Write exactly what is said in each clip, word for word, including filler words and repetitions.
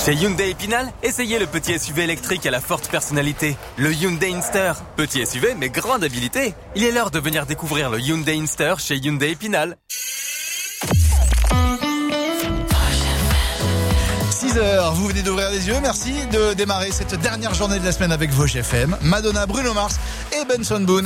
Chez Hyundai Épinal, essayez le petit S U V électrique à la forte personnalité, le Hyundai Inster. Petit S U V mais grande habilité. Il est l'heure de venir découvrir le Hyundai Inster chez Hyundai Épinal. six heures, vous venez d'ouvrir les yeux. Merci de démarrer cette dernière journée de la semaine avec Vosges F M. Madonna, Bruno Mars et Benson Boone.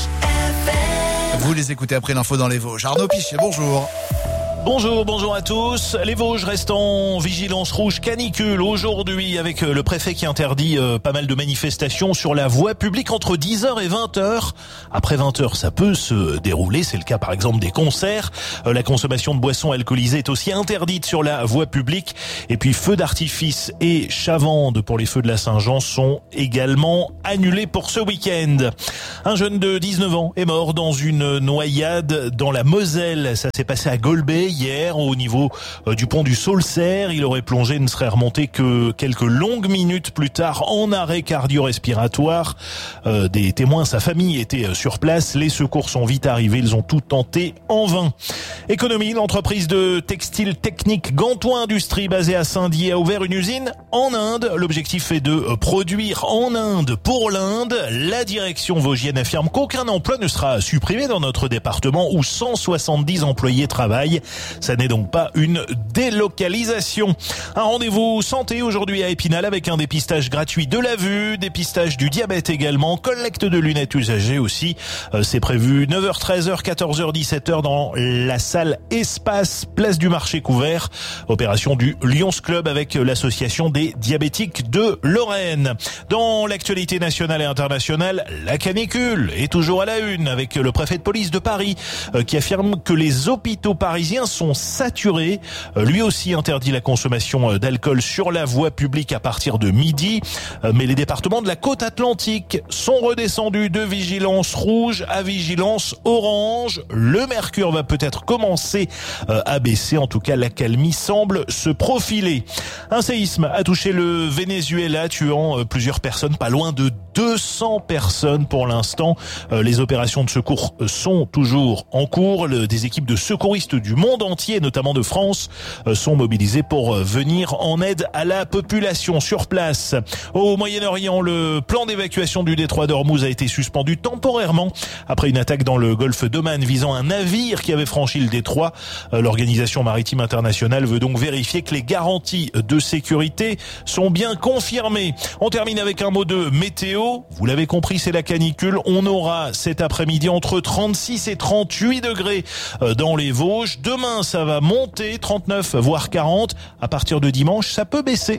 Vous les écoutez après l'info dans les Vosges. Arnaud Pichet, bonjour. Bonjour, bonjour à tous. Les Vosges restent en vigilance rouge canicule aujourd'hui avec le préfet qui interdit euh, pas mal de manifestations sur la voie publique entre dix heures et vingt heures. Après vingt heures, ça peut se dérouler. C'est le cas par exemple des concerts. Euh, la consommation de boissons alcoolisées est aussi interdite sur la voie publique. Et puis feux d'artifice et chavandes pour les feux de la Saint-Jean sont également annulés pour ce week-end. Un jeune de dix-neuf ans est mort dans une noyade dans la Moselle. Ça s'est passé à Golbet hier au niveau euh, du pont du Saulcerre. Il aurait plongé et ne serait remonté que quelques longues minutes plus tard en arrêt cardio-respiratoire. Euh, des témoins, sa famille était sur place. Les secours sont vite arrivés. Ils ont tout tenté en vain. Économie, l'entreprise de textile technique Gantois Industrie basée à Saint-Dié a ouvert une usine en Inde. L'objectif est de produire en Inde pour l'Inde. La direction vosgienne affirme qu'aucun emploi ne sera supprimé dans notre département où cent soixante-dix employés travaillent. Ça n'est donc pas une délocalisation. Un rendez-vous santé aujourd'hui à Épinal avec un dépistage gratuit de la vue, dépistage du diabète également, collecte de lunettes usagées aussi. Euh, c'est prévu neuf heures, treize heures, quatorze heures, dix-sept heures dans la salle Espace, place du marché couvert. Opération du Lions Club avec l'association des diabétiques de Lorraine. Dans l'actualité nationale et internationale, la canicule est toujours à la une avec le préfet de police de Paris euh, qui affirme que les hôpitaux parisiens sont saturés. Lui aussi interdit la consommation d'alcool sur la voie publique à partir de midi. Mais les départements de la côte atlantique sont redescendus de vigilance rouge à vigilance orange. Le mercure va peut-être commencer à baisser. En tout cas, l'accalmie semble se profiler. Un séisme a touché le Venezuela, tuant plusieurs personnes, pas loin de deux cents personnes pour l'instant. Les opérations de secours sont toujours en cours. Des équipes de secouristes du monde entier, notamment de France, sont mobilisés pour venir en aide à la population sur place. Au Moyen-Orient, le plan d'évacuation du détroit d'Ormuz a été suspendu temporairement après une attaque dans le golfe d'Oman visant un navire qui avait franchi le détroit. L'Organisation maritime internationale veut donc vérifier que les garanties de sécurité sont bien confirmées. On termine avec un mot de météo. Vous l'avez compris, c'est la canicule. On aura cet après-midi entre trente-six et trente-huit degrés dans les Vosges. Demain, ça va monter, trente-neuf voire quarante. À partir de dimanche, ça peut baisser.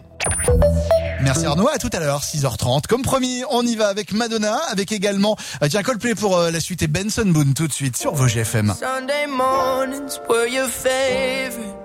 Merci Arnaud, à tout à l'heure, six heures trente. Comme promis, on y va avec Madonna, avec également euh, tiens, Coldplay pour euh, la suite et Benson Boone tout de suite sur Vosges F M. Sunday mornings were your favorite.